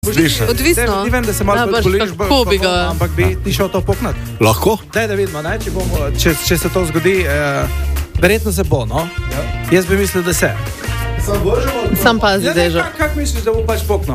Odvisno. Ti vem, da se malo boliš, ampak bi ti šel to poknat. Lahko? Daj, da vidimo, ne? Če se to zgodi, verjetno se bo, no? Ja. Jaz bi mislil, da se. Sam pazi, dežo. Kak misliš, da bo pač poknal?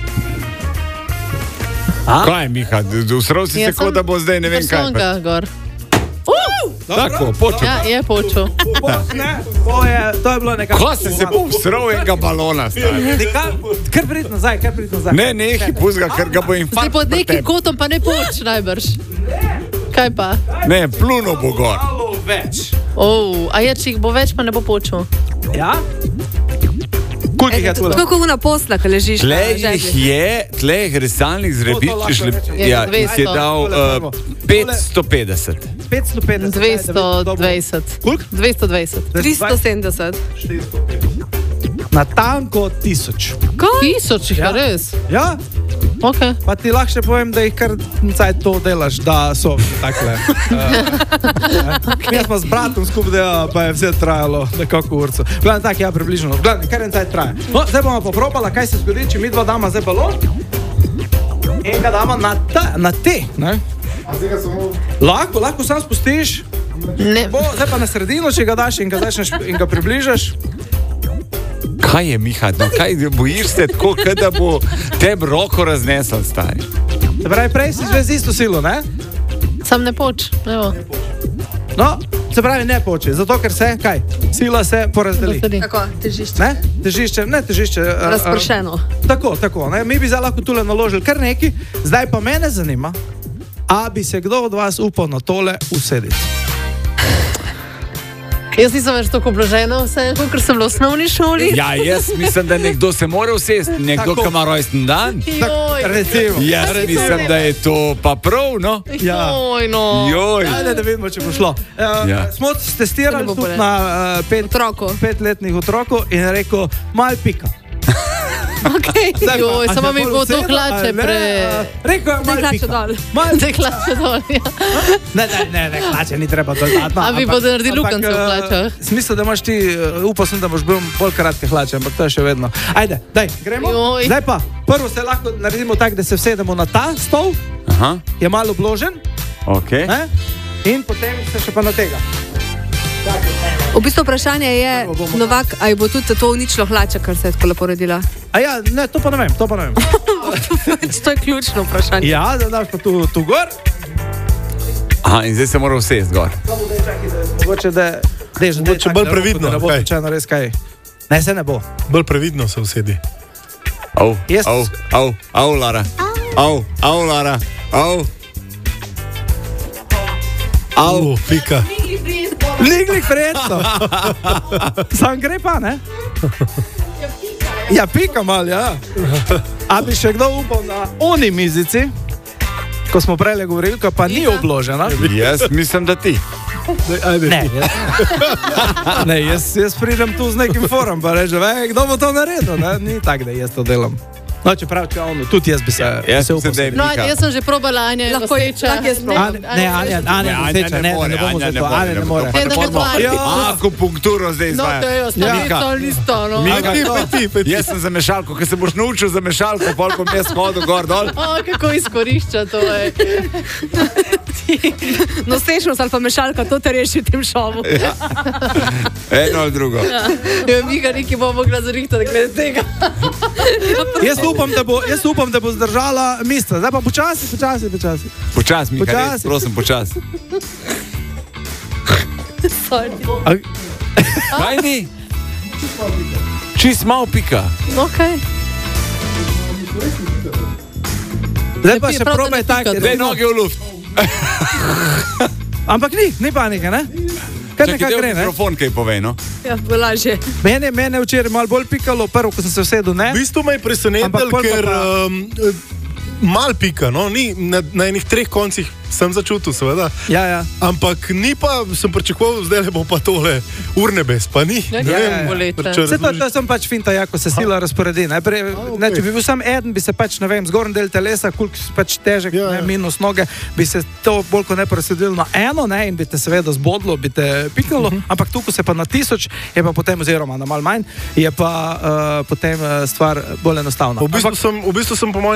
Kaj, Miha, usral si se kot da bo zdaj ne vem kaj. Personga gor. Tako, počel. Ja, je počel. To je bilo nekako. Ko si se usral enega balona, stari. Kar prid nazaj. Ne, nehi puzga, ker ga bo infarkt. Zdaj pod nekim kotom pa ne poč najbrž. Kaj pa? Ne, pluno bo gor. Malo več. A je, če jih bo več, pa ne bo počel. Ja? Koliko jih je tule? Kako na posla, ko ležiš? Tle jih resalnih zrebič, si je dal 550. 220. Koliko? 220. 370. Natanko 1000. Kaj? 1000 jih je res? Ja? Ok. Pa ti lahko povem, da jih kar caj to delaš, da so takle. Jaz pa s bratom skupaj delala, pa je vse trajalo nekako urco. Gledam tak, ja, približno. Gledam, kar en caj traja. No, zdaj bomo pa probala, kaj se zgodi, če mi dva dama zdaj balon. In ga dama na te, ne? Lahko sam spustiš. Ne. Zdaj pa na sredino, če ga daš in ga približaš. Kaj je, Miha, no, kaj bojiš se tako, da bo tebi roko raznesel, stari? Se pravi, prej si zvez isto silo, ne? Sam ne poč, evo. No, se pravi, ne poči, zato ker se, kaj? Sila se porazdeli. Kako? Težišče? Ne? Težišče. Razpršeno. Tako, ne? Mi bi zdaj lahko tule naložili kar neki, zdaj pa mene zanima, a bi se kdo od vas upal na tole usediti? Jaz nisem več tako obložena vse, ker sem bila v osnovni šoli. Ja, jaz mislim, da nekdo se mora usesti, nekdo, ki ima rojsten dan. Recimo. Jaz mislim, da je to pa prav, no? Joj, no. Joj. Ajde, da vidimo, če bo šlo. Smo testirali tudi na 5-letnih otrokov in rekel, mal pika. Okay. Joj, samo mi bo to hlače Rekel je, mal pika. Te hlače dol, ja. Ne, hlače ni treba dodatno. A bi bodo naredili lukance v hlačah? Smisel, da imaš ti, upal sem, da boš bil bolj kratke hlače, ampak to je še vedno. Ajde, daj, gremo. Joj. Zdaj pa, prvo se lahko naredimo tak, da se vsedemo na ta stol. Aha. Je malo obložen. Ok. In potem se še pa na tega. V bistvu vprašanje je, Novak, ali bo tudi to uničilo hlače, kar se je tako lepo redila? A ja, ne, to pa ne vem. To je ključno vprašanje. Ja, da daš pa tu gor. Aha, in zdaj se mora usesti gor. Mogoče, da Mogoče bolj previdno. Ne bo slučajno res kaj. Ne, se ne bo. Bolj previdno se usedi. Au, Lara. Au, Lara. Au, pika. Niglih prijetno. Sam gre pa, ne? Ja, pika mal, ja. A bi še kdo upal na oni mizici, ko smo prej govorili, ko pa ni obložena? Jaz mislim, da ti. Ne, jaz pridem tu z nekim forum, pa rečem, kdo bo to naredil, ne? Ni tak, da jaz to delam. No, čeprav, tudi jaz bi se upal. No, jaz sem že probala, Anja, lahko seča. Anja, seča, ne bomo za to, Anja ne more. Akupunkturo zdaj izvaja. No, to je Mika, jaz sem za mešalko, ker se boš naučil za mešalko, pol bom jaz hodil gor dol. Kako izkorišča to je. Nosečnost ali pa mešalka, to te reši v tem šovu. Eno ali drugo. Mika, neki bo mogla zarihtati glede tega. Jaz upam, da bo zdržala mistra. Zdaj pa počasi. Počasi, Mika, res, prosim, počasi. Kaj ni? Čist malo pika. Ok. Zdaj pa še probaj tak. Daj noge v luft. Ampak ni panike, ne? Kaj nekaj gre, ne? Mikrofon kaj povej, no? Ja, bo lažje. Mene včeraj malo bolj pikalo, prvo, ko sem se usedel, ne? V bistvu me je presenetil, ker mal pika, no, ni na enih 3 koncih sem začutil, seveda. Ja. Ampak ni pa, sem pričakoval, zdaj le bo pa tole urnebes, pa ni. Ja, Ne vem, bolete. Se to sem pač finta, jako se sila razporedi. Najprej, ne, če bi bil sam eden, bi se pač, ne vem, zgornji del telesa, koliko si pač težek, ne, minus noge, bi se to bolj kot ne presedilo na eno, ne, in bi te seveda zbodlo, bi te pikalo, ampak tukaj se pa na 1000, je pa potem, oziroma na malo manj, je pa potem stvar bolj enostavna. V bistvu sem po mojem